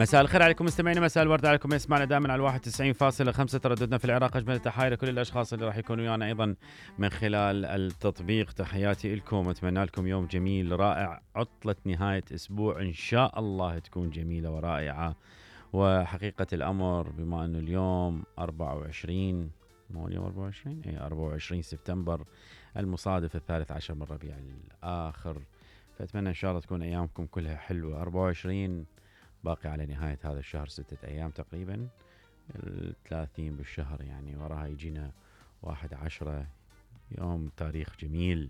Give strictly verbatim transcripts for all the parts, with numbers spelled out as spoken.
مساء الخير عليكم مستمعينا، مساء الورد عليكم. يسمعنا دائما على واحد وتسعين فاصلة خمسة ترددنا في العراق. اجمل التحايا لكل الاشخاص اللي راح يكونوا ويانا ايضا من خلال التطبيق. تحياتي لكم واتمنى لكم يوم جميل رائع، عطلة نهاية اسبوع ان شاء الله تكون جميلة ورائعة. وحقيقة الامر بما انه اليوم أربعة وعشرين، مو اليوم أربعة وعشرين، اي أربعة وعشرين سبتمبر المصادف الثالث عشر من ربيع الاخر، فاتمنى ان شاء الله تكون ايامكم كلها حلوة. أربعة وعشرين باقي على نهاية هذا الشهر ستة أيام تقريبا، الثلاثين بالشهر، يعني وراها يجينا واحد عشرة، يوم تاريخ جميل.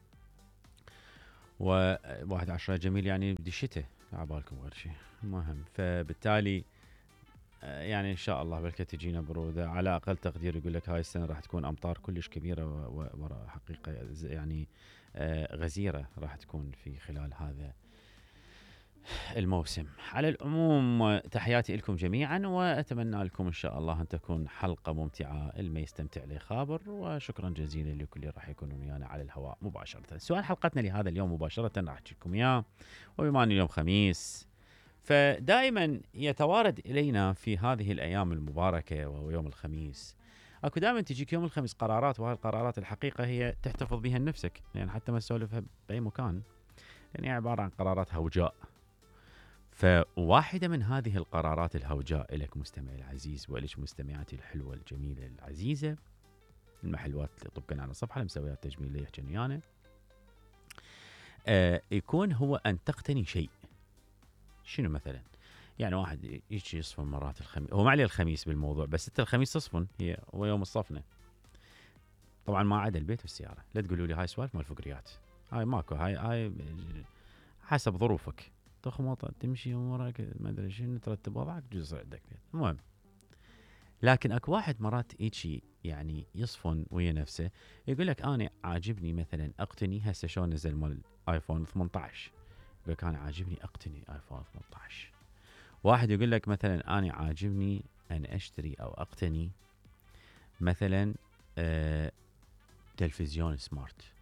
وواحد عشرة جميل يعني بدي الشتاء، عبالكم غير شيء مهم. فبالتالي يعني إن شاء الله بلكة تجينا برودة على أقل تقدير. يقول لك هاي السنة راح تكون أمطار كلش كبيرة وحقيقة يعني غزيرة راح تكون في خلال هذا الموسم. على العموم تحياتي لكم جميعا، وأتمنى لكم إن شاء الله أن تكون حلقة ممتعة، اللي يستمتع لي خابر. وشكرا جزيلا لكل اللي راح يكونون ويانا على الهواء مباشرة. سؤال حلقتنا لهذا اليوم مباشرة راح أحكي لكم إياه، وبما أنه اليوم خميس فدائما يتوارد إلينا في هذه الأيام المباركة وهو يوم الخميس، اكو دائما تجيك يوم الخميس قرارات، وهذه القرارات الحقيقة هي تحتفظ بها لنفسك، لأن يعني حتى ما تسولفها بأي مكان، لأن هي عبارة عن قرارات هوجاء. فواحدة من هذه القرارات الهوجاء لك مستمعي العزيز، ولك مستمعاتي الحلوة الجميلة العزيزة، المحلوات اللي طبقا على الصفحة المسويات تجميل لي يحجن ويانا، آه يكون هو أن تقتني شيء. شنو مثلا؟ يعني واحد يجي يصفن مرات الخميس، هو ما عليه الخميس بالموضوع، بس انت الخميس تصفن، هي هو يوم الصفنة طبعا، ما عدا البيت والسيارة. لا تقولوا لي هاي سوالف مال فقريات، هاي ماكو، هاي هاي حسب ظروفك، تخمط تمشي امورك ما ادري شنو، ترتب وضعك جزء عندك. المهم، لكن اكو واحد مرات يجي يعني يصفن ويا نفسه، يقول لك انا عاجبني مثلا اقتني، هسه شلون نزل مال ايفون ثمانية عشر، يقول لك انا عاجبني اقتني ايفون ثمانية عشر. واحد يقول لك مثلا انا عاجبني ان اشتري او اقتني مثلا آه تلفزيون سمارت.